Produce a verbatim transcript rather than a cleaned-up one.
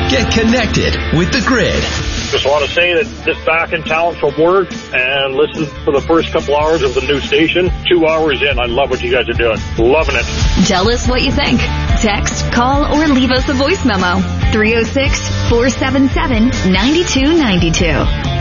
Get connected with The Grid. Just want to say that just back in town from work and listen for the first couple hours of the new station. Two hours in, I love what you guys are doing. Loving it. Tell us what you think. Text, call, or leave us a voice memo. three oh six, four seven seven, nine two nine two.